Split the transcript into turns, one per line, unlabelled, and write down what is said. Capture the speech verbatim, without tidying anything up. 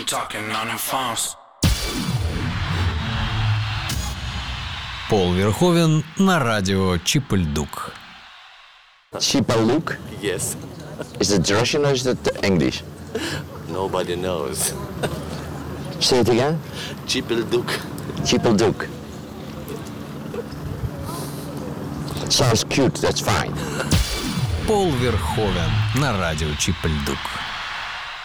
talking on and fast.
Пол Верховен на радио Чип-и-Ль-Дук.
Chipaluk?
Yes.
Is it Russian or is it English?
Nobody knows.
Say it again.
Chipilduk.
Chipalduk. Sounds cute, that's fine.
Пол Верховен на радио Чип-и-Ль-Дук.